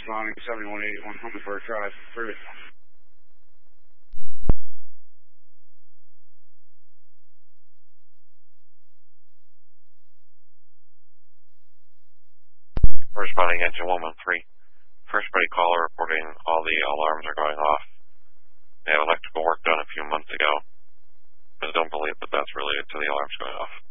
responding 7181 Hummingbird Drive, Freeway. Responding engine 113. First buddy caller reporting all the alarms are going off. They had electrical work done a few months ago, but don't believe that that's related to the alarms going off.